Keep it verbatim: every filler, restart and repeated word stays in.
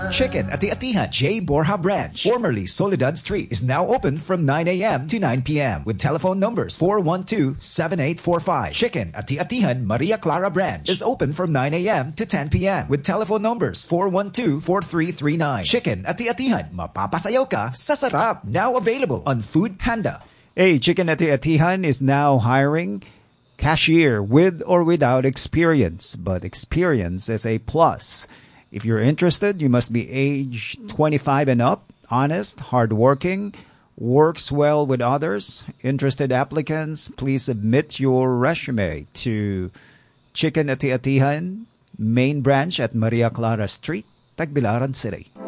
Chicken at the Atihan J. Borja branch, formerly Soledad Street, is now open from nine a.m. to nine p.m. with telephone numbers four one two, seven eight four five. Chicken at the Atihan Maria Clara branch is open from nine a.m. to ten p.m. with telephone numbers four one two, four three three nine. Chicken at the Atihan, mapapasayaw ka sa sarap. Now available on Food Panda. Hey, Chicken at the Atihan is now hiring cashier with or without experience, but experience is a plus. If you're interested, you must be age twenty-five and up, honest, hardworking, works well with others. Interested applicants, please submit your resume to Chicken at the Atihan, main branch at Maria Clara Street, Tagbilaran City.